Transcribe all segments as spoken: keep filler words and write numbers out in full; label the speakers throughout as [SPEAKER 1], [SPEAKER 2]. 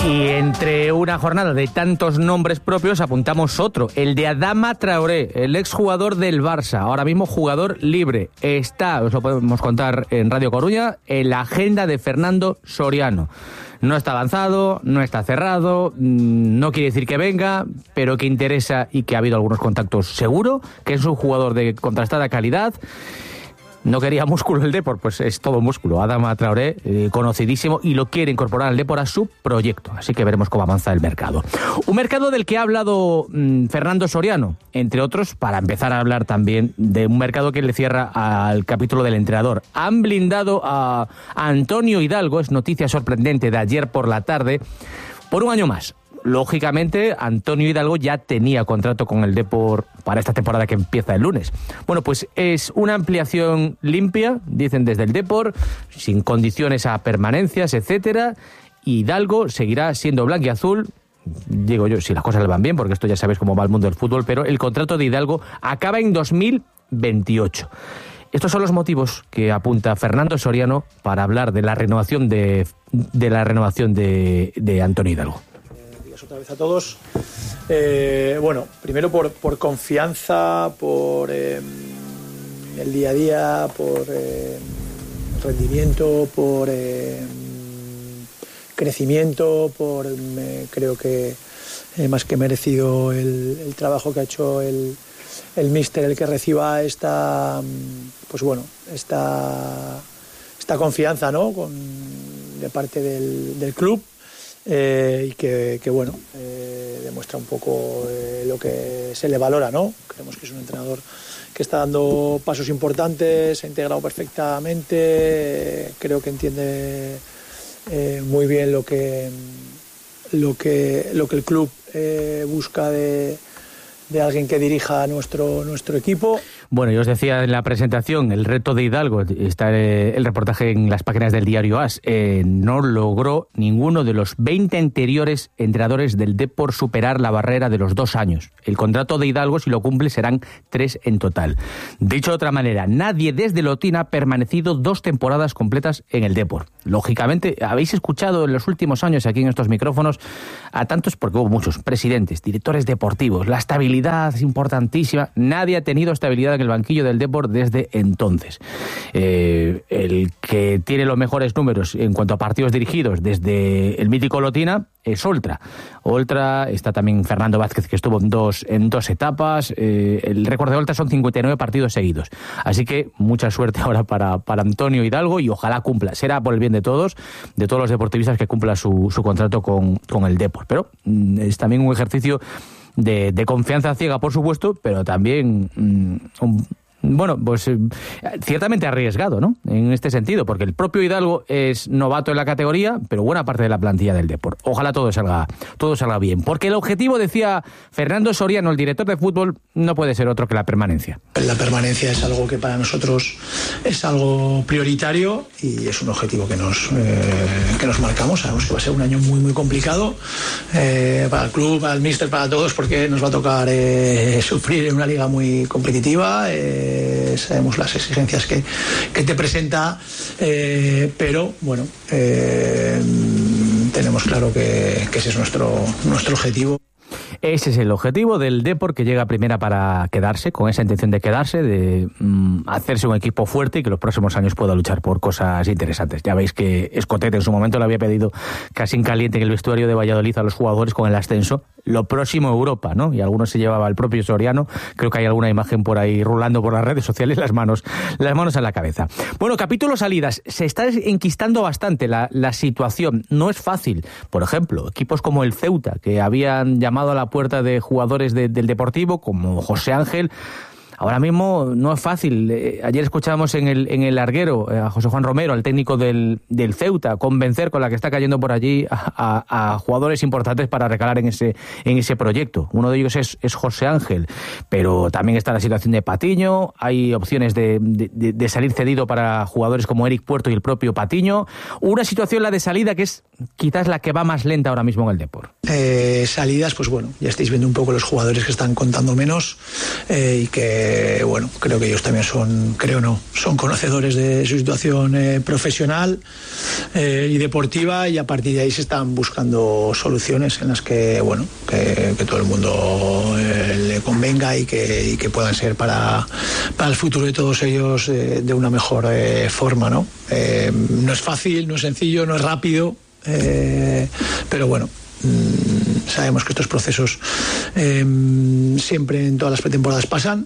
[SPEAKER 1] Y entre una jornada de tantos nombres propios apuntamos otro, el de Adama Traoré, el exjugador del Barça, ahora mismo jugador libre. Está, os lo podemos contar en Radio Coruña, en la agenda de Fernando Soriano. No está avanzado, no está cerrado, no quiere decir que venga, pero que interesa y que ha habido algunos contactos seguro, que es un jugador de contrastada calidad. No quería músculo el Depor, pues es todo músculo. Adama Traoré, eh, conocidísimo, y lo quiere incorporar al Depor a su proyecto. Así que veremos cómo avanza el mercado. Un mercado del que ha hablado mmm, Fernando Soriano, entre otros, para empezar a hablar también de un mercado que le cierra al capítulo del entrenador. Han blindado a, a Antonio Hidalgo, es noticia sorprendente de ayer por la tarde, por un año más. Lógicamente, Antonio Hidalgo ya tenía contrato con el Depor para esta temporada que empieza el lunes. Bueno, pues es una ampliación limpia, dicen desde el Depor, sin condiciones a permanencias, etcétera. Hidalgo seguirá siendo blanquiazul, digo yo, si las cosas le van bien, porque esto ya sabéis cómo va el mundo del fútbol, pero el contrato de Hidalgo acaba en dos mil veintiocho. Estos son los motivos que apunta Fernando Soriano para hablar de la renovación de, de, la renovación de, de Antonio Hidalgo.
[SPEAKER 2] Otra vez a todos. Eh, bueno, primero por, por confianza, por eh, el día a día, por eh, rendimiento, por eh, crecimiento, por eh, creo que eh, más que merecido el, el trabajo que ha hecho el, el míster, el que reciba esta, pues bueno, esta, esta confianza, ¿no? Con, de parte del, del club. Eh, y que, que bueno, eh, demuestra un poco eh, lo que se le valora, ¿no? Creemos que es un entrenador que está dando pasos importantes, se ha integrado perfectamente, eh, creo que entiende eh, muy bien lo que, lo que, lo que el club eh, busca de, de alguien que dirija nuestro, nuestro equipo.
[SPEAKER 1] Bueno, yo os decía en la presentación, el reto de Hidalgo, está el reportaje en las páginas del diario A S, eh, no logró ninguno de los veinte anteriores entrenadores del Depor superar la barrera de los dos años. El contrato de Hidalgo, si lo cumple, serán tres en total. Dicho de otra manera, nadie desde Lotín ha permanecido dos temporadas completas en el Depor. Lógicamente, habéis escuchado en los últimos años aquí en estos micrófonos a tantos, porque hubo muchos, presidentes, directores deportivos, la estabilidad es importantísima. Nadie ha tenido estabilidad en el banquillo del Depor desde entonces. Eh, el que tiene los mejores números en cuanto a partidos dirigidos desde el mítico Lotina es Oltra. Oltra, está también Fernando Vázquez, que estuvo en dos, en dos etapas. Eh, el récord de Oltra son cincuenta y nueve partidos seguidos. Así que mucha suerte ahora para, para Antonio Hidalgo y ojalá cumpla. Será por el bien de todos, de todos los deportivistas, que cumpla su, su contrato con, con el Depor. Pero mm, es también un ejercicio De, de confianza ciega, por supuesto, pero también mmm, un, bueno, pues eh, ciertamente arriesgado, ¿no? En este sentido, porque el propio Hidalgo es novato en la categoría, pero buena parte de la plantilla del Depor. Ojalá todo salga, todo salga bien, porque el objetivo, decía Fernando Soriano, el director de fútbol, no puede ser otro que la permanencia.
[SPEAKER 2] La permanencia es algo que para nosotros es algo prioritario y es un objetivo que nos, eh, que nos marcamos. Sabemos que va a ser un año muy, muy complicado eh, para el club, para el míster, para todos, porque nos va a tocar eh, sufrir en una liga muy competitiva. Eh, sabemos las exigencias que, que te presenta, eh, pero bueno, eh, tenemos claro que, que ese es nuestro, nuestro objetivo.
[SPEAKER 1] Ese es el objetivo del Depor, que llega a primera para quedarse, con esa intención de quedarse, de mm, hacerse un equipo fuerte y que los próximos años pueda luchar por cosas interesantes. Ya veis que Escotete en su momento le había pedido casi en caliente en el vestuario de Valladolid a los jugadores con el ascenso. Lo próximo Europa, ¿no? Y algunos se llevaba el propio Soriano. Creo que hay alguna imagen por ahí rulando por las redes sociales, las manos, las manos a la cabeza. Bueno, capítulo salidas. Se está enquistando bastante la, la situación. No es fácil. Por ejemplo, equipos como el Ceuta, que habían llamado a la puerta de jugadores de, del Deportivo, como José Ángel. Ahora mismo no es fácil. Eh, ayer escuchábamos en el, en el larguero eh, a José Juan Romero, al técnico del, del Ceuta, convencer con la que está cayendo por allí a, a, a jugadores importantes para recalar en ese, en ese proyecto. Uno de ellos es, es José Ángel, pero también está la situación de Patiño. Hay opciones de, de, de salir cedido para jugadores como Eric Puerto y el propio Patiño. Una situación, la de salida, que es quizás la que va más lenta ahora mismo en el Depor.
[SPEAKER 2] eh, salidas, pues bueno, ya estáis viendo un poco los jugadores que están contando menos eh, y que, bueno, creo que ellos también son, creo no, son conocedores de su situación eh, profesional eh, y deportiva, y a partir de ahí se están buscando soluciones en las que, bueno, que, que todo el mundo eh, le convenga y que, y que puedan ser para, para el futuro de todos ellos eh, de una mejor eh, forma, ¿no? Eh, no es fácil, no es sencillo, no es rápido, eh, pero bueno, mmm, sabemos que estos procesos eh, siempre en todas las pretemporadas pasan.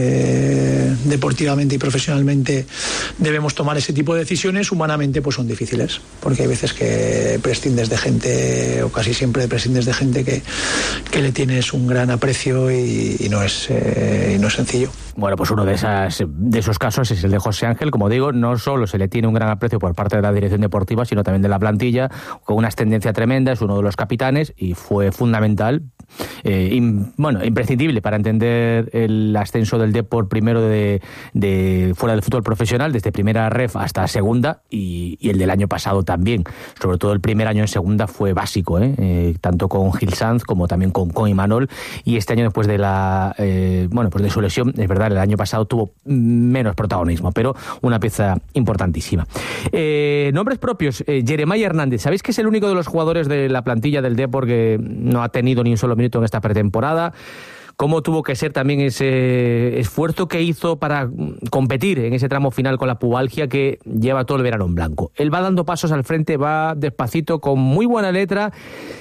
[SPEAKER 2] Eh, deportivamente y profesionalmente debemos tomar ese tipo de decisiones. Humanamente pues son difíciles, porque hay veces que prescindes de gente, o casi siempre prescindes de gente que, que le tienes un gran aprecio y, y, no es, eh, y no es sencillo.
[SPEAKER 1] Bueno, pues uno de, esas, de esos casos es el de José Ángel. Como digo, no solo se le tiene un gran aprecio por parte de la dirección deportiva, sino también de la plantilla, con una ascendencia tremenda, es uno de los capitanes y fue fundamental, eh, in, bueno, imprescindible para entender el ascenso del Depor primero de, de fuera del fútbol profesional, desde primera ref hasta segunda, y, y el del año pasado también. Sobre todo el primer año en segunda fue básico, ¿eh? Eh, tanto con Gil Sanz como también con, con Imanol, y este año después de la eh, bueno, pues de su lesión, es verdad, el año pasado tuvo menos protagonismo, pero una pieza importantísima. Eh, nombres propios, eh, Jeremiah Hernández, ¿sabéis que es el único de los jugadores de la plantilla del Depor que no ha tenido ni un solo minuto en esta pretemporada? ¿Cómo tuvo que ser también ese esfuerzo que hizo para competir en ese tramo final con la pubalgia que lleva todo el verano en blanco? Él va dando pasos al frente, va despacito, con muy buena letra.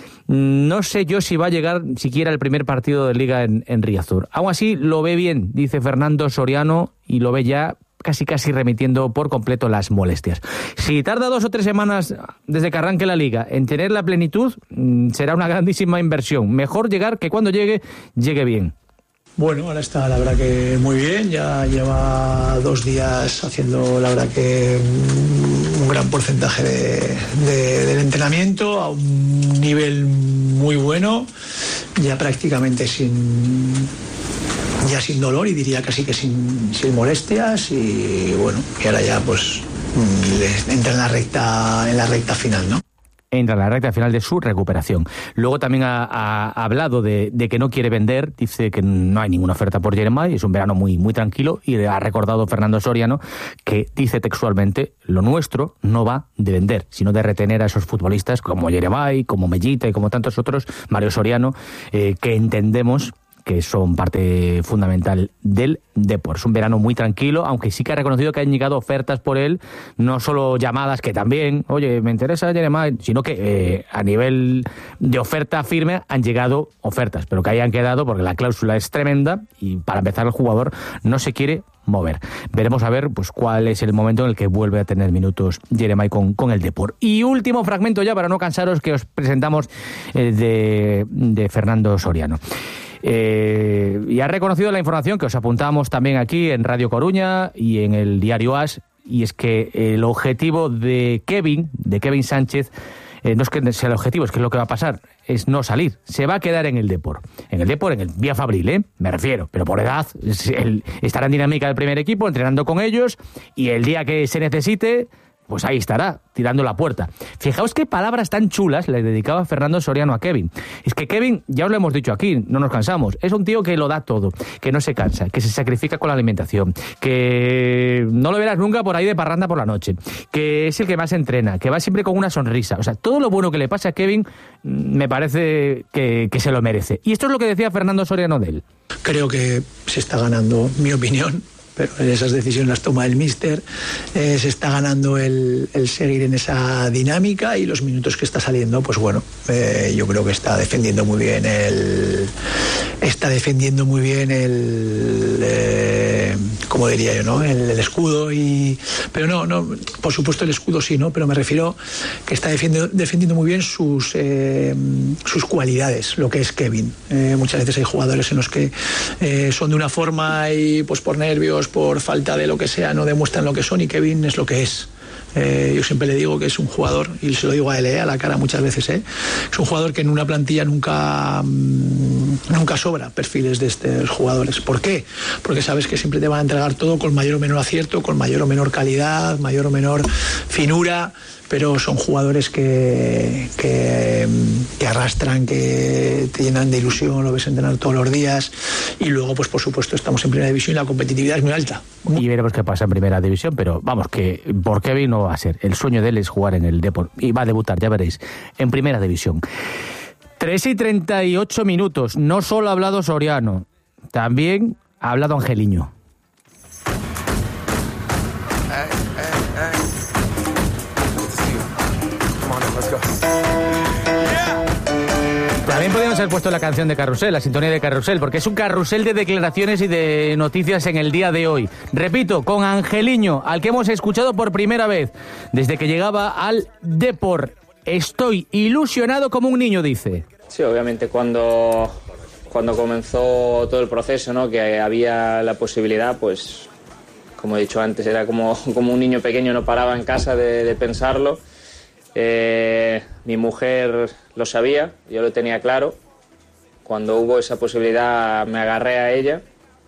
[SPEAKER 1] No sé yo si va a llegar siquiera el primer partido de Liga en, en Riazor. Aún así, lo ve bien, dice Fernando Soriano, y lo ve ya casi casi remitiendo por completo las molestias. Si tarda dos o tres semanas desde que arranque la Liga en tener la plenitud, será una grandísima inversión. Mejor llegar que cuando llegue, llegue bien.
[SPEAKER 2] Bueno, ahora está la verdad que muy bien, ya lleva dos días haciendo la verdad que un gran porcentaje de, de, del entrenamiento a un nivel muy bueno, ya prácticamente sin ya sin dolor y diría casi que sin, sin molestias, y bueno, y ahora ya pues entra en la recta, en la recta final, ¿no?
[SPEAKER 1] Entra en la recta final de su recuperación. Luego también ha, ha, ha hablado de, de que no quiere vender, dice que no hay ninguna oferta por Jeremiah, es un verano muy, muy tranquilo, y ha recordado Fernando Soriano que dice textualmente: lo nuestro no va de vender, sino de retener a esos futbolistas como Jeremiah, como Mellita y como tantos otros, Mario Soriano, eh, que entendemos que son parte fundamental del Depor. Es un verano muy tranquilo, aunque sí que ha reconocido que han llegado ofertas por él, no solo llamadas, que también, oye, me interesa Jeremiah, sino que eh, a nivel de oferta firme han llegado ofertas, pero que hayan quedado porque la cláusula es tremenda y para empezar el jugador no se quiere mover. Veremos a ver pues cuál es el momento en el que vuelve a tener minutos Jeremiah con, con el Depor. Y último fragmento ya, para no cansaros, que os presentamos eh, de, de Fernando Soriano. Eh, y ha reconocido la información que os apuntamos también aquí en Radio Coruña y en el diario As, y es que el objetivo de Kevin, de Kevin Sánchez, eh, no es que sea el objetivo, es que lo que va a pasar es no salir, se va a quedar en el Depor, en el Depor, en el Vía Fabril, ¿eh? me refiero, pero por edad, él estará en dinámica del primer equipo, entrenando con ellos, y el día que se necesite, pues ahí estará, tirando la puerta. Fijaos qué palabras tan chulas le dedicaba Fernando Soriano a Kevin. Es que Kevin, ya os lo hemos dicho aquí, no nos cansamos, es un tío que lo da todo, que no se cansa, que se sacrifica con la alimentación, que no lo verás nunca por ahí de parranda por la noche, que es el que más entrena, que va siempre con una sonrisa. O sea, todo lo bueno que le pasa a Kevin me parece que, que se lo merece. Y esto es lo que decía Fernando Soriano de él.
[SPEAKER 2] Creo que se está ganando, mi opinión, pero esas decisiones las toma el míster, eh, se está ganando el, el seguir en esa dinámica, y los minutos que está saliendo, pues bueno, eh, yo creo que está defendiendo muy bien el está defendiendo muy bien el eh, como diría yo, ¿no? El, el escudo, y pero no, no, por supuesto el escudo sí, ¿no? Pero me refiero que está defendiendo, defendiendo muy bien sus eh, sus cualidades, lo que es Kevin. Eh, muchas veces hay jugadores en los que eh, son de una forma y pues por nervios, por falta de lo que sea, no demuestran lo que son, y Kevin es lo que es. Eh, yo siempre le digo que es un jugador, y se lo digo a él, eh, a la cara muchas veces, eh, es un jugador que en una plantilla nunca mmm, nunca sobra perfiles de estos jugadores. ¿Por qué? Porque sabes que siempre te van a entregar todo con mayor o menor acierto, con mayor o menor calidad, mayor o menor finura, pero son jugadores que, que que, que arrastran, que te llenan de ilusión, lo ves entrenar todos los días, y luego pues por supuesto estamos en primera división y la competitividad es muy alta.
[SPEAKER 1] Y veremos qué pasa en primera división, pero vamos, que por Kevin no va a ser. El sueño de él es jugar en el Depor y va a debutar, ya veréis, en primera división. tres y treinta y ocho minutos. No solo ha hablado Soriano, también ha hablado Angeliño. También podríamos haber puesto la canción de Carrusel, la sintonía de Carrusel, porque es un carrusel de declaraciones y de noticias en el día de hoy. Repito, con Angeliño, al que hemos escuchado por primera vez desde que llegaba al Depor. Estoy ilusionado como un niño, dice.
[SPEAKER 3] Sí, obviamente cuando, cuando comenzó todo el proceso, ¿no?, que había la posibilidad, pues como he dicho antes, era como, como un niño pequeño, no paraba en casa de, de pensarlo. Eh, mi mujer lo sabía, yo lo tenía claro. Cuando hubo esa posibilidad me agarré a ella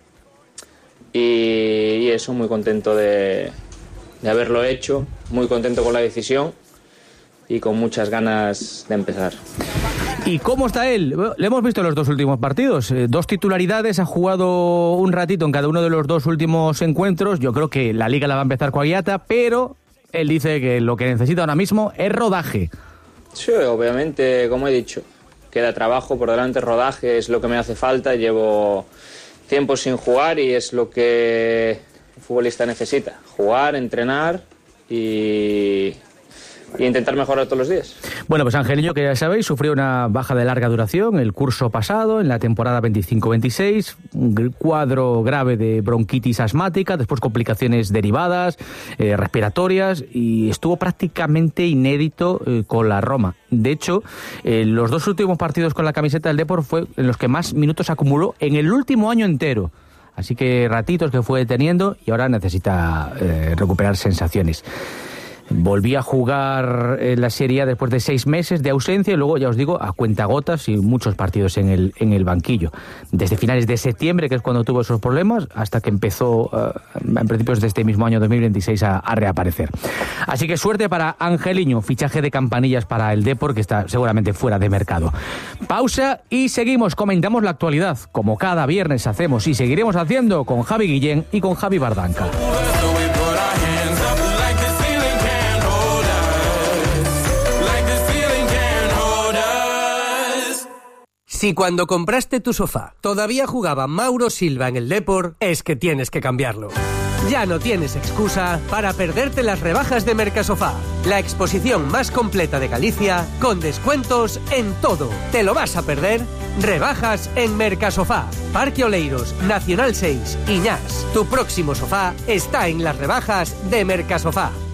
[SPEAKER 3] y, y eso, muy contento de, de haberlo hecho, muy contento con la decisión y con muchas ganas de empezar.
[SPEAKER 1] ¿Y cómo está él? Le hemos visto en los dos últimos partidos, eh, dos titularidades, ha jugado un ratito en cada uno de los dos últimos encuentros. Yo creo que la Liga la va a empezar con Aguiata, pero él dice que lo que necesita ahora mismo es rodaje. Sí,
[SPEAKER 3] obviamente, como he dicho, queda trabajo por delante, rodaje es lo que me hace falta. Llevo tiempo sin jugar y es lo que el futbolista necesita. Jugar, entrenar y... y intentar mejorar todos los días. Bueno, pues Angeliño, que ya sabéis, sufrió una baja de larga duración el curso pasado, en la temporada veinticinco veintiséis, un cuadro grave de bronquitis asmática, después complicaciones derivadas, eh, respiratorias, y estuvo prácticamente inédito eh, con la Roma. De hecho, eh, los dos últimos partidos con la camiseta del Depor fue en los que más minutos acumuló en el último año entero. Así que ratitos que fue teniendo y ahora necesita eh, recuperar sensaciones. Volví a jugar en la Serie A después de seis meses de ausencia y luego, ya os digo, a cuentagotas y muchos partidos en el, en el banquillo. Desde finales de septiembre, que es cuando tuvo esos problemas, hasta que empezó, uh, en principios de este mismo año dos mil veintiséis, a, a reaparecer. Así que suerte para Angeliño, fichaje de campanillas para el Depor, que está seguramente fuera de mercado. Pausa y seguimos, comentamos la actualidad, como cada viernes hacemos y seguiremos haciendo con Javi Guillén y con Javi Bardanca.
[SPEAKER 4] Si cuando compraste tu sofá todavía jugaba Mauro Silva en el Depor, es que tienes que cambiarlo. Ya no tienes excusa para perderte las rebajas de Mercasofá, la exposición más completa de Galicia, con descuentos en todo. ¿Te lo vas a perder? Rebajas en Mercasofá, Parque Oleiros, Nacional seis, Iñás. Tu próximo sofá está en las rebajas de Mercasofá.